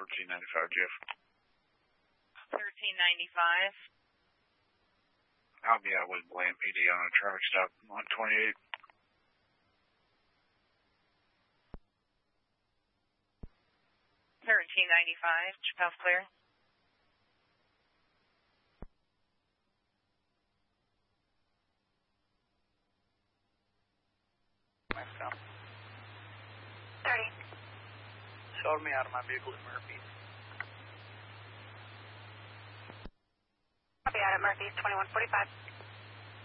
1395, Jeff. 1395. I'll be out with Bland PD on a traffic stop, 128. Chiphouse clear. Down. 30. Showed me out of my vehicle at Murphy's. I'll be out at Murphy's, 2145.